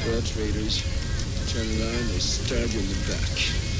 Well, traitors, turn around, they stab you in the back.